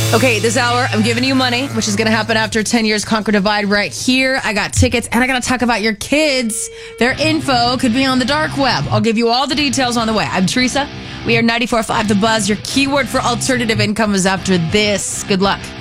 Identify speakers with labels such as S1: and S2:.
S1: Okay, this hour, I'm giving you money, which is going to happen after 10 years Conquer Divide right here. I got tickets, and I got to talk about your kids. Their info could be on the dark web. I'll give you all the details on the way. I'm Teresa. We are 94.5 The Buzz. Your keyword for alternative income is after this. Good luck.